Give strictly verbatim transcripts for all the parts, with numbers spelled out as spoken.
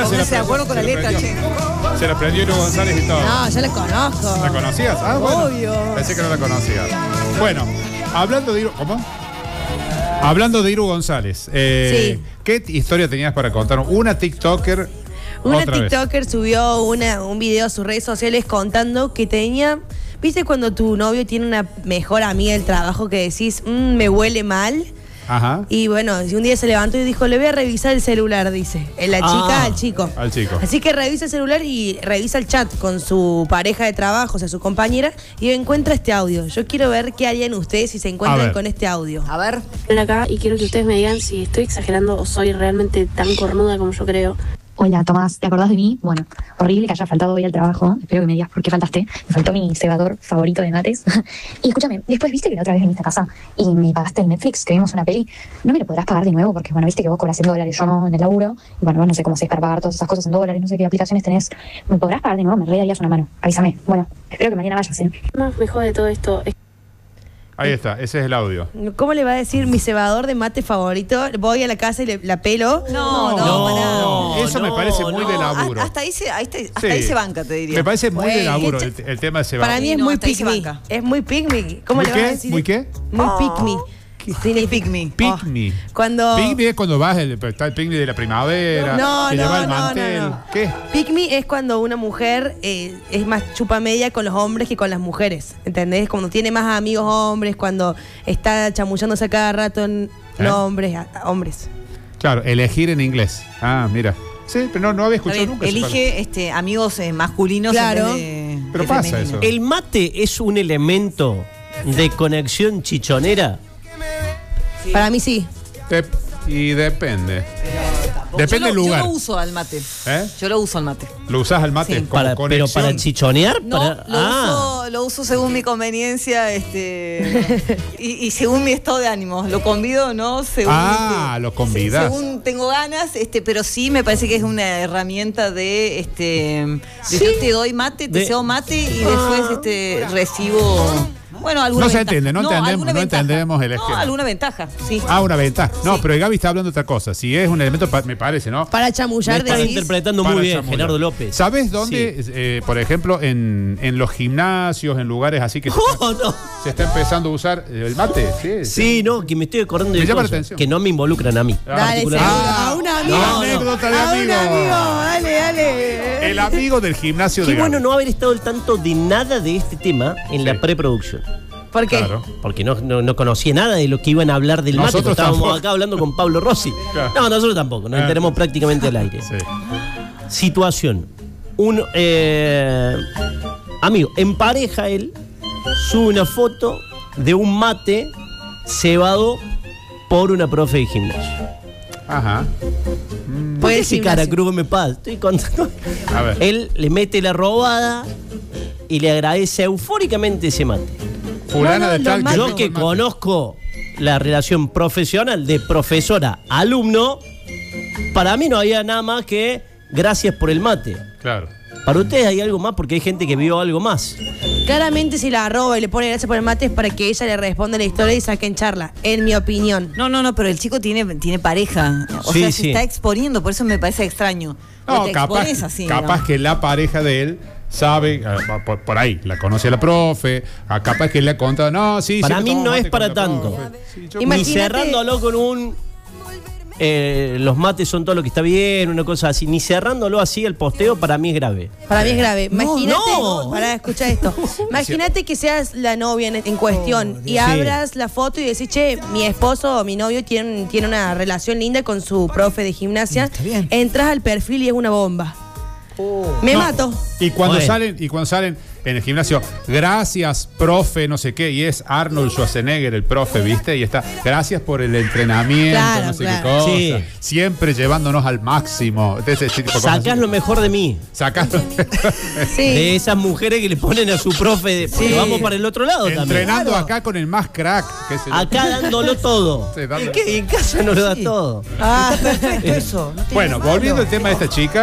se no se acuerdo con la letra, che. Se la aprendió Iru González y todo. No, yo la conozco. ¿La conocías? Ah, bueno. Obvio. Pensé que no la conocías. Bueno, hablando de Iru... ¿Cómo? Hablando de Iru González, eh, Sí. ¿qué historia tenías para contar? Una TikToker. Una otra vez. TikToker subió una, un video a sus redes sociales contando que tenía... ¿Viste cuando tu novio tiene una mejor amiga del trabajo que decís, mmm, me huele mal? Ajá. Y bueno, un día se levantó y dijo, le voy a revisar el celular, dice. La chica Ah, al chico. al chico. Así que revisa el celular y revisa el chat con su pareja de trabajo, o sea, su compañera, y encuentra este audio. Yo quiero ver qué harían ustedes si se A encuentran ver. con este audio. A ver. Estoy acá y quiero que ustedes me digan si estoy exagerando o soy realmente tan cornuda como yo creo. Hola, Tomás, ¿te acordás de mí? Bueno, horrible que haya faltado hoy al trabajo. Espero que me digas por qué faltaste. Me faltó mi cebador favorito de mates. Y escúchame, después viste que la otra vez viniste a casa y me pagaste el Netflix, que vimos una peli. ¿No me lo podrás pagar de nuevo? Porque, bueno, viste que vos cobras en dólares, yo no en el laburo. Y bueno, vos no sé cómo haces para pagar todas esas cosas en dólares, no sé qué aplicaciones tenés. ¿Me podrás pagar de nuevo? Me re darías una mano. Avísame. Bueno, espero que mañana vayas, ¿eh? Más me jode todo esto es Ahí está, ese es el audio. ¿Cómo le va a decir mi cebador de mate favorito? Voy a la casa y le, la pelo. No, no, No, pará. no, Eso me no, parece muy no. de laburo. Ah, Hasta ahí se, ahí está- hasta Sí. ahí se banca, te diría. Me parece muy de Güey, laburo qué el, el tema de ese Para mí es no, muy hasta ahí pick se me. banca. Es muy pick me. ¿Cómo ¿Muy le vas a qué? decir? ¿Muy qué? Muy pick me. Significa pick me. Pick Oh. me. Cuando... Pick me es cuando vas, el, está el picnic de la primavera. No, que no, lleva el no, mantel. no, no. ¿Qué? Pick me es cuando una mujer eh, es más chupa media con los hombres que con las mujeres. ¿Entendés? Cuando tiene más amigos hombres, cuando está chamullándose a cada rato en ¿Eh? no hombres, a- a hombres. Claro, elegir en inglés. Ah, mira. Sí, pero no, no había Está escuchado bien, nunca. esa elige este, amigos eh, masculinos Claro. en vez de, Pero de pasa femenino. eso. ¿El mate es un elemento de conexión chichonera? Sí. Para mí sí. parte. Dep- y depende. Yo Depende lo- del lugar. Yo lo uso al mate. ¿Eh? Yo lo uso al mate. ¿Lo usás al mate Sí. como Para, pero conexión? para chichonear, No, para, lo, ah, uso, lo uso según mi conveniencia este, y, y según mi estado de ánimo. Lo convido, ¿no? Según, Ah, este, lo convidás. Según tengo ganas, este, pero sí me parece que es una herramienta de, este, de Sí. yo te doy mate, te De- cedo mate y después este, recibo... Bueno, alguna No se ventaja. entiende, no entendemos- alguna no ventaja. entendemos el No, esquema. alguna ventaja, sí. Ah, una ventaja. No, Sí. pero el Gaby está hablando de otra cosa. Si es un elemento, pa- me parece, ¿no? Para me chamullar estás decís. interpretando Para muy bien, chamullar. Gerardo López. ¿Sabes dónde? Eh, por ejemplo, en, en los gimnasios, en lugares así que se, Oh, está, no. se está empezando a usar el mate. Sí, Sí, no, que me estoy acordando de Me llama la cosas atención. que no me involucran a mí. Dale, seguro. Ah, a un amigo. una No, no. anécdota de A un amigo. amigo. Dale, dale. El amigo del gimnasio Qué de bueno Gaby. no haber estado al tanto de nada de este tema en Sí. la preproducción. ¿Por qué? Claro. Porque no, no, no conocía nada de lo que iban a hablar del mate. Nosotros Estábamos tampoco. acá hablando con Pablo Rossi. Claro. No, nosotros tampoco. Nos Ah. enteramos prácticamente al aire. Sí. Situación. Un eh, amigo, en pareja él, sube una foto de un mate cebado por una profe de gimnasio. Ajá. ¿Por Puede qué ese gimnasio. cara cruz me pasa? Estoy contando. A ver. Él le mete la robada y le agradece eufóricamente ese mate. Fulana No, no, de tal. los mates. Yo que mate. conozco la relación profesional de profesora-alumno, para mí no había nada más que gracias por el mate. Claro. Para ustedes hay algo más porque hay gente que vio algo más. Claramente si la arroba y le pone gracias por el mate es para que ella le responda la historia y saquen charla, en mi opinión. No, no, no, pero el chico tiene, tiene pareja. O Sí, sea, sí. se está exponiendo, por eso me parece extraño. No, Porque te capaz, expones así, capaz digamos. que la pareja de él sabe, eh, por, por ahí, la conoce a la profe, ah, capaz que le ha contado, no, sí, Para siempre mí no tomo es mate para con la tanto. profe. Sí, yo- Ni Imagínate- cerrándolo con un... eh, los mates son todo lo que está bien, una cosa así. Ni cerrándolo así el posteo para mí es grave. Para mí es grave. Imagínate, no. para escuchar esto. Imagínate que seas la novia en, en cuestión y abras la foto y decís, che, mi esposo o mi novio tiene, tiene una relación linda con su profe de gimnasia. Está bien. Entras al perfil y es una bomba. Me No, mato. Y cuando Bueno. salen, y cuando salen en el gimnasio, gracias, profe, no sé qué, y es Arnold Schwarzenegger, el profe, ¿viste? Y está, gracias por el entrenamiento, Claro, no sé claro. qué cosa. Sí. Siempre llevándonos al máximo. De ese tipo de cosas Sacás así. lo mejor de mí. Sacás Sí. De esas mujeres que le ponen a su profe. De, porque Sí. vamos para el otro lado también. Entrenando Claro. acá con el más crack. qué sé yo. Acá dándolo todo. Sí, dándolo. ¿En qué? En casa no lo da todo. Ah, Perfecto eso. no tiene Bueno, malo. volviendo al tema de esta chica,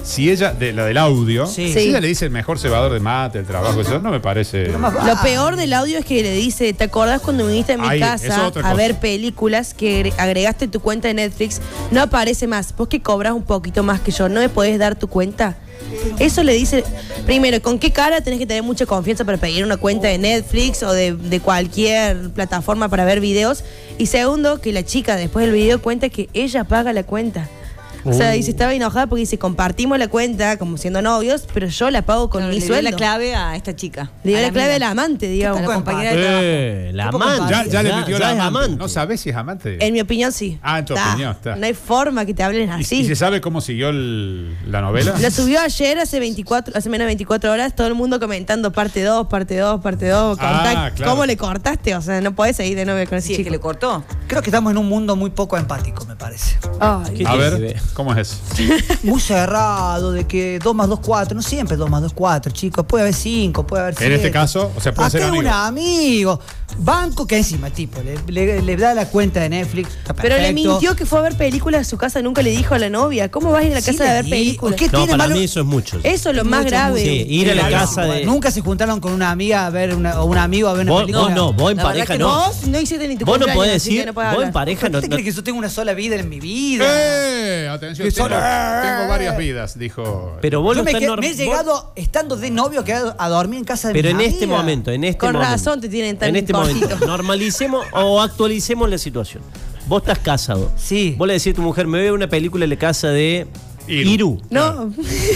si ella, de la del audio, Sí. si Sí. ella le dice el mejor cebador de mate, el trabajo, eso no me parece. Lo más Lo vale. peor del audio es que le dice, ¿te acordás cuando viniste a mi Ay, eso es casa otra a cosa. ver películas que agre- agregaste tu cuenta de Netflix? No aparece más. Vos que cobras un poquito más que yo, ¿no me podés dar tu cuenta? Eso le dice, primero, ¿con qué cara tenés que tener mucha confianza para pedir una cuenta de Netflix o de, de cualquier plataforma para ver videos? Y segundo, que la chica después del video cuenta que ella paga la cuenta. O sea, dice, estaba enojada porque dice, compartimos la cuenta como siendo novios, pero yo la pago con Claro, mi le dio sueldo. la clave a esta chica. Le dio a la clave amiga. a la amante, digamos. A la poco compañera de trabajo. Eh, la Un poco amante. Ya, ya le Ya- metió ya la es amante. amante. No sabés si es amante. En mi opinión, sí. Ah, en tu Está. opinión, está. No hay forma que te hablen ¿Y, así. y se sabe cómo siguió el- la novela? La subió ayer, hace veinticuatro, hace menos de veinticuatro horas, todo el mundo comentando parte dos, parte dos, parte dos. Ah, claro. ¿Cómo le cortaste? O sea, no podés seguir de novia con ese Sí, es chico. que le cortó. Creo que estamos en un mundo muy poco empático, me parece. Ay, ¿Qué A tiene que ver, ver? ¿cómo es eso? Muy cerrado, de que dos más dos, cuatro. No siempre dos más dos, cuatro, chicos. Puede haber cinco, puede haber En siete. este caso, o sea, puede Acá ser es amigo. un amigo. Banco que encima, tipo, le, le- le da la cuenta de Netflix. Está Pero le perfecto. mintió que fue a ver películas a su casa, nunca le dijo a la novia. ¿Cómo vas a ir a la Sí, casa a le ver di- películas? ¿Qué No, tiene para malo? mí eso es mucho. Eso es lo más Mucho, grave. Sí, ir a la Claro, casa de. Nunca se juntaron con una amiga a ver una, o un amigo a ver una Vos, película. vos no, vos en La verdad pareja que no. Vos no hiciste ni tu Vos no cumpleaños, podés así que decir, no podés vos en hablar. pareja no. ¿Usted no- cree que yo tengo una sola vida en mi vida? ¡Eh! Atención, Que tengo, solo- tengo varias vidas, dijo. Pero vos Yo no me, estás qued- norm- me he vos- llegado, estando de novio, quedado a dormir en casa de Pero mi en este amiga. momento, en este Con momento. razón te tienen tan En este cortito. momento, normalicemos o actualicemos la situación. Vos estás casado. Sí. Vos le decís a tu mujer, me veo una película en la casa de Iru. Iru. No,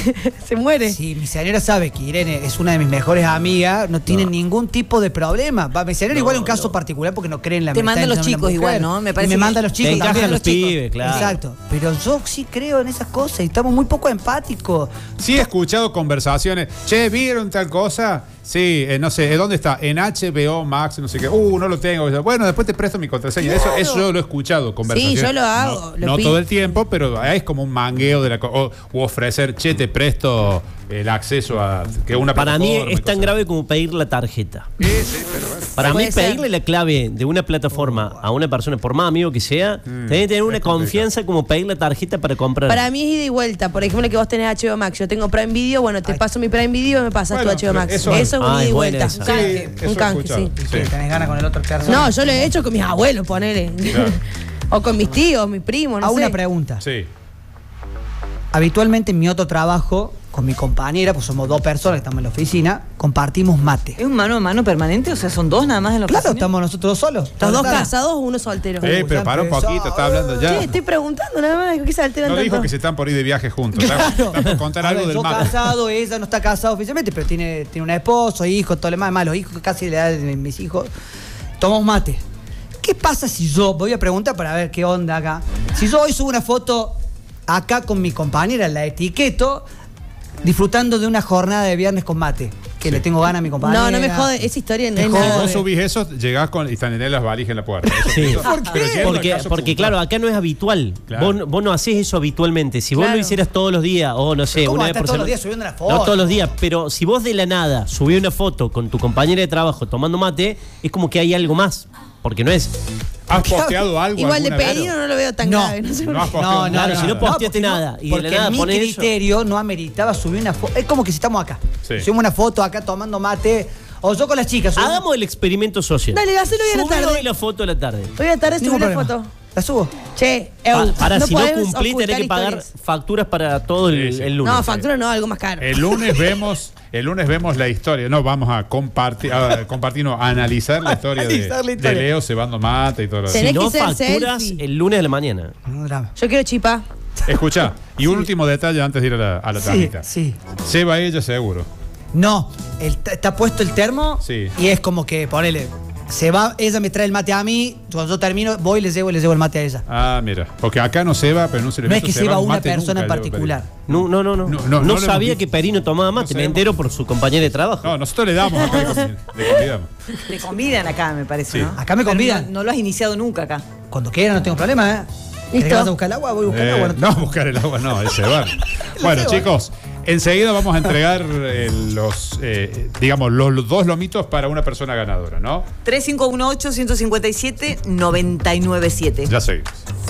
se muere. Sí, mi señora sabe que Irene es una de mis mejores amigas, no tiene ningún tipo de problema. Va, mi señora igual es un caso particular porque no cree en la Te amistad manda a los entre hombre y chicos mujer. igual, ¿no? Me Y parece me que manda a los te chicos encajan también. los pibes, claro. Exacto. Pero yo sí creo en esas cosas y estamos muy poco empáticos. Sí he escuchado conversaciones. Che, ¿vieron tal cosa? Sí, eh, no sé, ¿eh, ¿dónde está? En H B O Max, no sé qué. Uh, no lo tengo. Bueno, después te presto mi contraseña. Eso, eso yo lo he escuchado, conversaciones. yo lo hago, No, lo no pido. todo el tiempo, pero es como un mangueo de la co- o, u ofrecer, che, te presto el acceso a que una Para mí plataforma y es tan cosas. grave como pedir la tarjeta. Sí, sí, pero bueno. Para mí, Puede ser. pedirle la clave de una plataforma a una persona, por más amigo que sea, tenés que tener una es complicado. confianza como pedir la tarjeta para comprar. Para mí es ida y vuelta. Por ejemplo, que vos tenés H B O Max. Yo tengo Prime Video. Bueno, te paso mi Prime Video y me pasas Bueno, tu H B O Max. eso Eso, es- es un Ah, ida y es buena vuelta. esa. Un Sí, canje, eso un he canje, escuchado. sí. Sí. Que tenés ganas con el otro perro. No, yo lo he hecho con mis abuelos, ponele. Claro. O con mis tíos, mis primos, no Hago sé. una pregunta. Sí. Habitualmente en mi otro trabajo, con mi compañera, pues somos dos personas que estamos en la oficina, compartimos mate. ¿Es un mano a mano permanente? O sea, son dos nada más en la Claro, oficina. estamos nosotros dos solos. Los dos Claro. casados, uno soltero. Eh, pero ya para un empezó. poquito, está hablando Che, ya. estoy preguntando nada más. ¿Qué se alteran No tanto? dijo que se están por ir de viaje juntos. Está, Claro. está por contar A algo ver, del yo mate. casado, ella no está casada oficialmente, pero tiene, tiene un esposo, hijos, todo lo demás. Además, los hijos casi la edad de mis hijos. Tomamos mate. ¿Qué pasa si yo, voy a preguntar para ver qué onda acá, si yo hoy subo una foto acá con mi compañera, la etiqueto, disfrutando de una jornada de viernes con mate, que Sí. le tengo ganas a mi compañera? No, no me jode. Esa historia no Me es jode. Si nada. vos subís eso, llegás con y están en las valijas en la puerta. Eso- Sí. eso- ¿Por qué? pero yendo al Porque, caso porque puntual. claro, acá no es habitual. Claro. Vos, no- vos no haces eso habitualmente. Si vos Claro. lo hicieras todos los días, o no sé, ¿Cómo una vas a vez estar por todos los semana- días subiendo una foto? No todos los días, pero si vos de la nada subís una foto con tu compañera de trabajo tomando mate, es como que hay algo más. Porque no es. ¿Has posteado algo? Igual de alguna vez? peligro no lo veo tan No. grave. No sé por No has qué. posteado No, no, nada. Claro, si no posteaste porque nada, y de porque la nada mi pones eso. criterio no ameritaba subir una foto. Es como que si estamos acá. Sí. Subimos una foto acá tomando mate. O yo con las chicas. subimos- Hagamos el experimento social. Dale, hacelo hoy a la Subí tarde. hoy la foto a la tarde. Hoy a la tarde subí Ningún una problema. foto. ¿La subo? Che, Pa- eu, para si no podés cumplís, tenés ocultar que pagar historias. facturas para todo el, Sí, sí. el lunes. No, factura no, algo más caro. El lunes vemos, el lunes vemos la historia. No, vamos a compartir, a compartir, no, a analizar la historia, de, Analizar la de historia. Leo cebando mate y todo lo Sí. demás. Si Tenés no, que ser facturas selfie. el lunes de la mañana. No drama. Yo quiero chipá. Escuchá, y un último detalle antes de ir a la, a la Sí, tandita. sí. Seba ella seguro. No, el- está puesto el termo Sí. y es como que, ponele, se va, ella me trae el mate a mí, cuando yo termino, voy y le llevo, le llevo el mate a ella. Ah, mira. Porque acá no Seba, pero no se le No es que se va una persona en particular. No, no, no, no. No, No, no, no le sabía hemos que visto. Perino tomaba mate, No me sabemos. entero por su compañera de trabajo. No, nosotros le damos acá, le convi- le convidamos. Te convidan acá, me parece, Sí. ¿no? Acá me Pero convidan. No, no lo has iniciado nunca acá. Cuando quiera, no tengo problema, ¿eh? ¿Querés que vaya a buscar el agua? Voy a buscar el Eh, agua. no, buscar el agua no, es cebar. Bueno, ceba. chicos, enseguida vamos a entregar eh, los, eh, digamos, los, los dos lomitos para una persona ganadora, ¿no? tres cinco uno ocho, uno cinco siete, nueve nueve siete. Ya seguimos.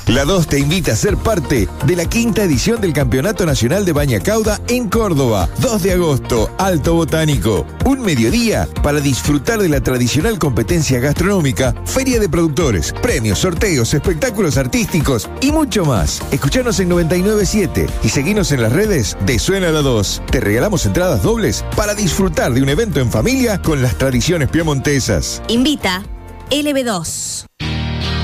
La dos te invita a ser parte de la quinta edición del Campeonato Nacional de Baña Cauda en Córdoba. dos de agosto, Alto Botánico. Un mediodía para disfrutar de la tradicional competencia gastronómica, feria de productores, premios, sorteos, espectáculos artísticos y mucho más. Escuchanos en noventa y nueve punto siete y seguinos en las redes de Suena la dos. Te regalamos entradas dobles para disfrutar de un evento en familia con las tradiciones piemontesas. Invita L B dos.